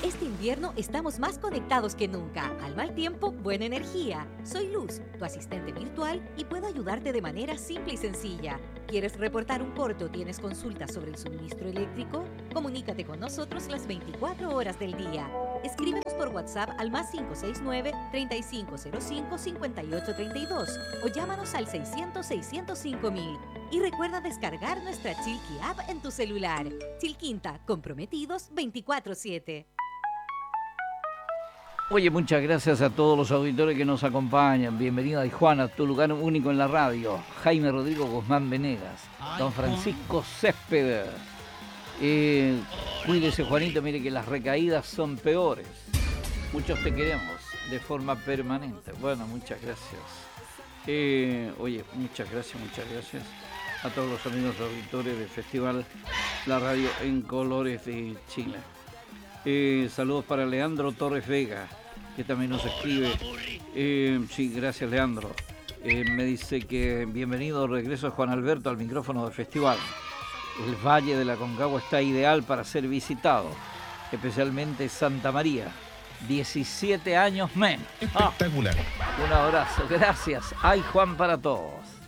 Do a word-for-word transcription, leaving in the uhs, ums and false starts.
Este invierno estamos más conectados que nunca. Al mal tiempo, buena energía. Soy Luz, tu asistente virtual, y puedo ayudarte de manera simple y sencilla. ¿Quieres reportar un corte o tienes consultas sobre el suministro eléctrico? Comunícate con nosotros las veinticuatro horas del día. Escríbenos por WhatsApp al más cinco seis nueve, treinta y cinco cero cinco, cincuenta y ocho treinta y dos o llámanos al seiscientos, seiscientos cinco mil. Y recuerda descargar nuestra Chilqui App en tu celular. Chilquinta, comprometidos veinticuatro siete. Oye, muchas gracias a todos los auditores que nos acompañan. Bienvenida a Juana, tu lugar único en la radio. Jaime Rodrigo Guzmán Venegas, don Francisco Céspedes. Eh, cuídese, Juanito, mire que las recaídas son peores. Muchos te queremos de forma permanente. Bueno, muchas gracias. Eh, oye, muchas gracias, muchas gracias a todos los amigos auditores del Festival La Radio en Colores de Chile. Eh, saludos para Leandro Torres Vega, que también nos escribe. Eh, sí, gracias, Leandro. Eh, me dice que bienvenido regreso de Juan Alberto al micrófono del festival. El Valle de la Concagua está ideal para ser visitado, especialmente Santa María. diecisiete años menos. Espectacular. Ah, un abrazo, gracias. Ay, Juan, para todos.